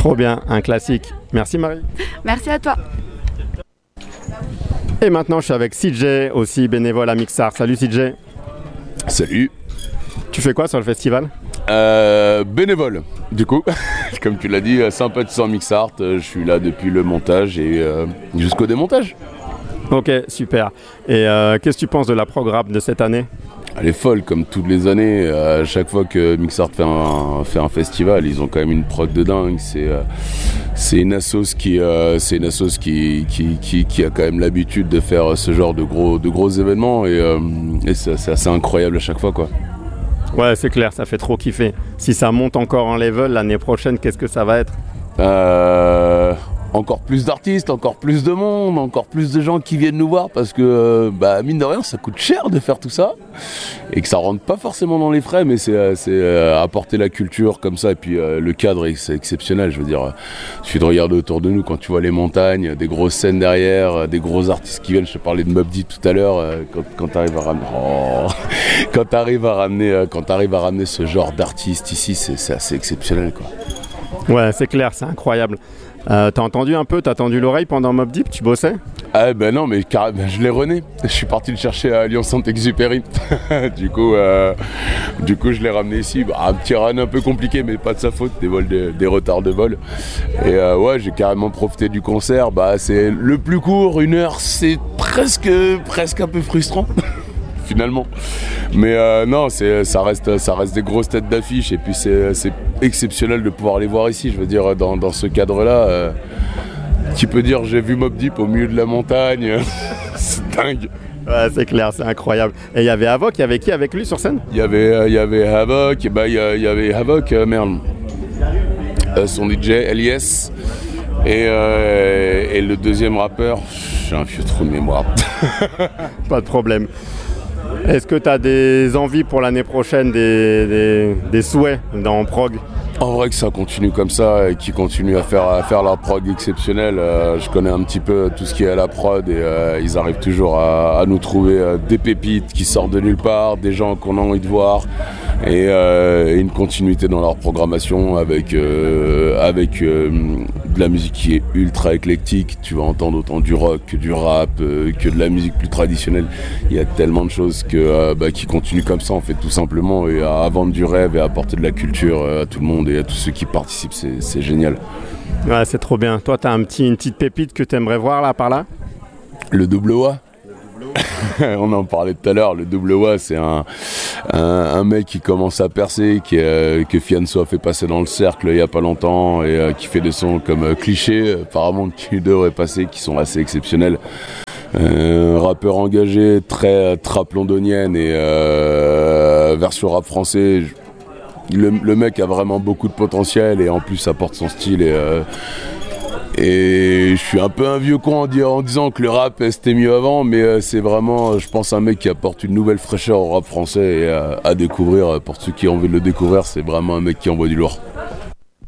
Trop bien, un classique. Merci Marie. Merci à toi. Et maintenant je suis avec CJ, aussi bénévole à Mixart. Salut CJ. Salut. Tu fais quoi sur le festival ? Bénévole, du coup, comme tu l'as dit, sympathisant Mixart, je suis là depuis le montage et jusqu'au démontage. Ok, super. Et qu'est-ce que tu penses de la programme de cette année ? Elle est folle comme toutes les années, à chaque fois que Mixart fait un festival, ils ont quand même une prod de dingue. C'est une assos qui a quand même l'habitude de faire ce genre de gros événements et c'est assez incroyable à chaque fois, quoi. Ouais, c'est clair, ça fait trop kiffer. Si ça monte encore en level l'année prochaine, qu'est-ce que ça va être ? Encore plus d'artistes, encore plus de monde, encore plus de gens qui viennent nous voir parce que mine de rien ça coûte cher de faire tout ça et que ça rentre pas forcément dans les frais, mais c'est apporter la culture comme ça et puis le cadre c'est exceptionnel. Je veux dire, il suffit de regarder autour de nous quand tu vois les montagnes, des grosses scènes derrière, des gros artistes qui viennent. Je te parlais de Mobb Deep tout à l'heure, quand t'arrives à ramener ce genre d'artistes ici, c'est assez exceptionnel, quoi. Ouais, c'est clair, c'est incroyable. T'as entendu un peu, t'as tendu l'oreille pendant Mobb Deep, tu bossais ? Ah ben non, mais je l'ai rené. Je suis parti le chercher à Lyon-Saint-Exupéry. du coup, je l'ai ramené ici. Un petit run un peu compliqué, mais pas de sa faute, des retards de vol. Et ouais, j'ai carrément profité du concert. C'est le plus court, 1 heure, c'est presque un peu frustrant. Finalement, mais non, ça reste des grosses têtes d'affiche et puis c'est exceptionnel de pouvoir les voir ici. Je veux dire, dans ce cadre-là, tu peux dire j'ai vu Mobb Deep au milieu de la montagne, c'est dingue. Ouais, c'est clair, c'est incroyable. Et il y avait Havok, il y avait qui avec lui sur scène ? Il y avait Havok, il y avait Havok, son DJ Elias et le deuxième rappeur, j'ai un vieux trou de mémoire. Pas de problème. Est-ce que tu as des envies pour l'année prochaine, des souhaits dans prog ? En vrai que ça continue comme ça et qu'ils continuent à faire leur prog exceptionnelle. Je connais un petit peu tout ce qui est à la prod et ils arrivent toujours à nous trouver des pépites qui sortent de nulle part, des gens qu'on a envie de voir et une continuité dans leur programmation avec de la musique qui est ultra éclectique. Tu vas entendre autant du rock que du rap, que de la musique plus traditionnelle. Il y a tellement de choses qui continuent comme ça en fait, tout simplement, et à vendre du rêve et à apporter de la culture à tout le monde et à tous ceux qui participent. C'est génial. Ouais, c'est trop bien. Toi, t'as une petite pépite que t'aimerais voir là, par là ? Le double OA. On en parlait tout à l'heure. Le double OA, c'est un mec qui commence à percer, que Fianso a fait passer dans le cercle il y a pas longtemps et qui fait des sons comme Cliché, apparemment qui devraient passer, qui sont assez exceptionnels. Rappeur engagé, très trap londonienne et version rap français. Le mec a vraiment beaucoup de potentiel et en plus apporte son style et je suis un peu un vieux con en disant que le rap c'était mieux avant, mais c'est vraiment, je pense, un mec qui apporte une nouvelle fraîcheur au rap français et à découvrir. Pour ceux qui ont envie de le découvrir, c'est vraiment un mec qui envoie du lourd.